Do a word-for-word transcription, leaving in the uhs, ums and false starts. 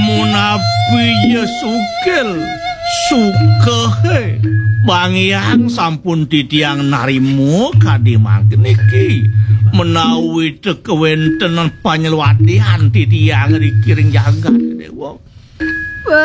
Munapi ya sugil sukehe pangyang sampun ditiang narimo kadhe mangken iki menawi dekewenten panyelwatian ditiang rikiring jagat dewa